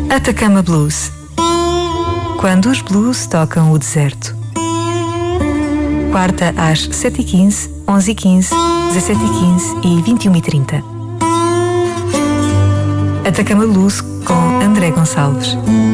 Atacama Blues. Quando os blues tocam o deserto. Quarta às 7h15, 11h15, 17h15 e 21h30. Atacama Blues com André Gonçalves.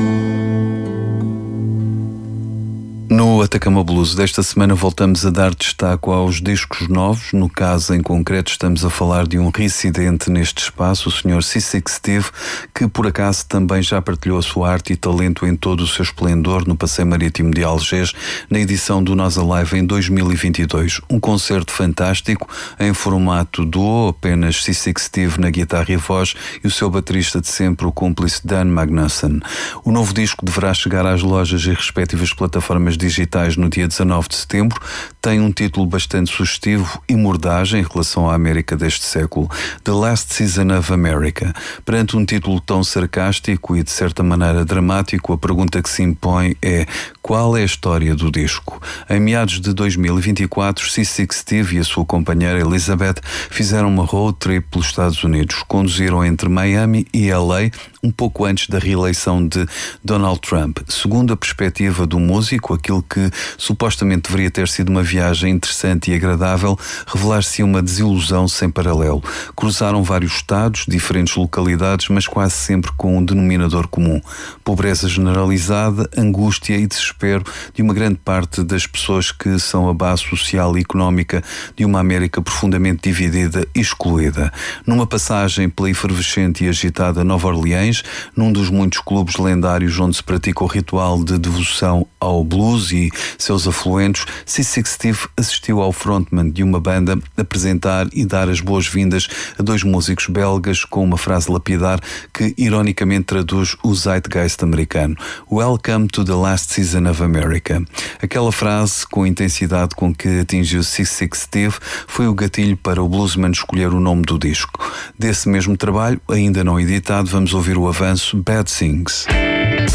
No Atacama Blues desta semana voltamos a dar destaque aos discos novos. No caso em concreto estamos a falar de um reincidente neste espaço, o Sr. C6 Steve, que por acaso também já partilhou a sua arte e talento em todo o seu esplendor no Passeio Marítimo de Algés, na edição do Nós Alive em 2022. Um concerto fantástico em formato duo, apenas C6 Steve na guitarra e voz e o seu baterista de sempre, o cúmplice Dan Magnussen. O novo disco deverá chegar às lojas e respectivas plataformas digitais no dia 19 de setembro. Tem um título bastante sugestivo e mordaz em relação à América deste século, The Last Season of America. Perante um título tão sarcástico e de certa maneira dramático, a pergunta que se impõe é: qual é a história do disco? Em meados de 2024, C6 Steve e a sua companheira Elizabeth fizeram uma road trip pelos Estados Unidos. Conduziram entre Miami e LA um pouco antes da reeleição de Donald Trump. Segundo a perspectiva do músico, aquilo que supostamente deveria ter sido uma viagem interessante e agradável, revelar-se uma desilusão sem paralelo. Cruzaram vários estados, diferentes localidades, mas quase sempre com um denominador comum: pobreza generalizada, angústia e desespero de uma grande parte das pessoas que são a base social e económica de uma América profundamente dividida e excluída. Numa passagem pela efervescente e agitada Nova Orleans, num dos muitos clubes lendários onde se pratica o ritual de devoção ao blues e seus afluentes, C6 Steve assistiu ao frontman de uma banda apresentar e dar as boas-vindas a dois músicos belgas com uma frase lapidar que ironicamente traduz o zeitgeist americano: Welcome to the last season of America. Aquela frase, com a intensidade com que atingiu C6 Steve, foi o gatilho para o bluesman escolher o nome do disco. Desse mesmo trabalho, ainda não editado, vamos ouvir o avanço Bad Things.